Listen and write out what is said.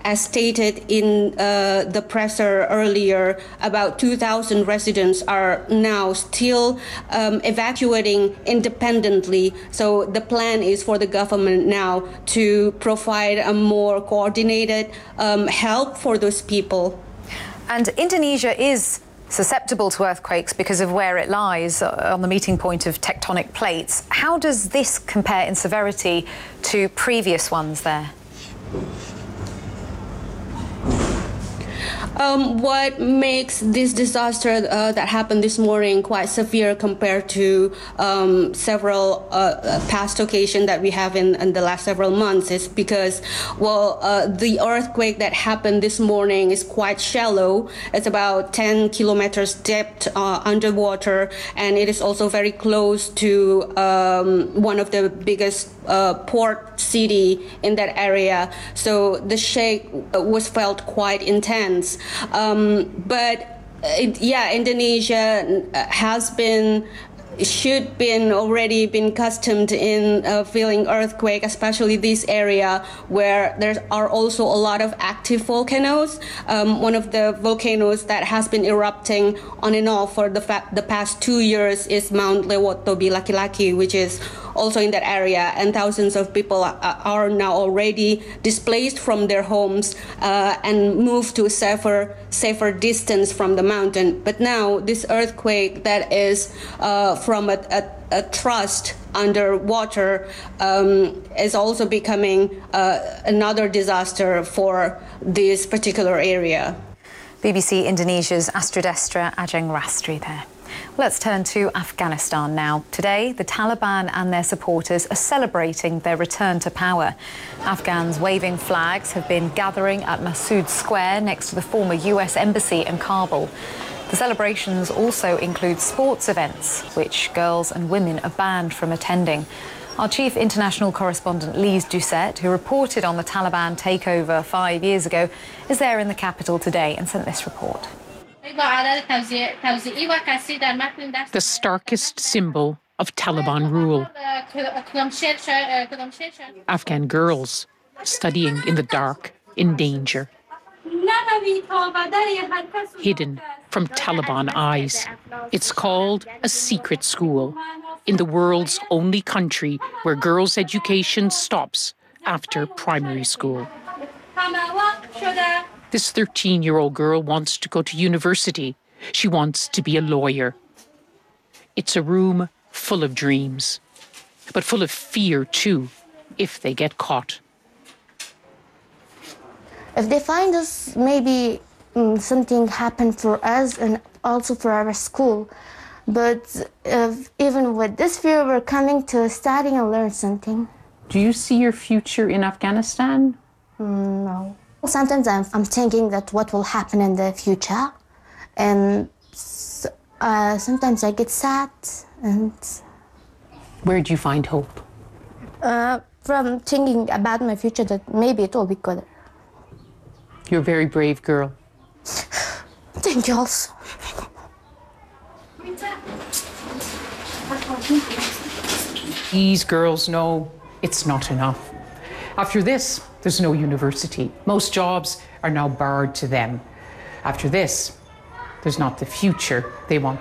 as stated in the presser earlier, about 2,000 residents are now still evacuating independently. So the plan is for the government now to provide a more coordinated help for those people. And Indonesia is susceptible to earthquakes because of where it lies on the meeting point of tectonic plates. How does this compare in severity to previous ones there? What makes this disaster that happened this morning quite severe compared to several past occasions that we have in the last several months is because, well, the earthquake that happened this morning is quite shallow. It's about 10 kilometers depth underwater, and it is also very close to one of the biggest port city in that area. So the shake was felt quite intense. Indonesia should already been accustomed in feeling earthquake, especially this area where there are also a lot of active volcanoes. One of the volcanoes that has been erupting on and off for the past 2 years is Mount Lewotobi Laki-Laki, which is also in that area, and thousands of people are now already displaced from their homes and moved to a safer distance from the mountain. But now this earthquake that is from a thrust underwater is also becoming another disaster for this particular area. BBC Indonesia's Astrid Estra Ajeng Rastri there. Let's turn to Afghanistan now. Today, the Taliban and their supporters are celebrating their return to power. Afghans waving flags have been gathering at Massoud Square next to the former US Embassy in Kabul. The celebrations also include sports events, which girls and women are banned from attending. Our chief international correspondent, Lise Doucette, who reported on the Taliban takeover 5 years ago, is there in the capital today and sent this report. The starkest symbol of Taliban rule. Afghan girls studying in the dark, in danger. Hidden from Taliban eyes. It's called a secret school, in the world's only country where girls' education stops after primary school. This 13-year-old girl wants to go to university. She wants to be a lawyer. It's a room full of dreams, but full of fear too, if they get caught. If they find us, maybe something happened for us and also for our school. But even with this fear, we're coming to study and learn something. Do you see your future in Afghanistan? No. Sometimes I'm thinking that what will happen in the future, and sometimes I get sad. And where do you find hope? From thinking about my future, that maybe it will be good. You're a very brave girl. Thank you also. These girls know it's not enough. After this, there's no university. Most jobs are now barred to them. After this, there's not the future they want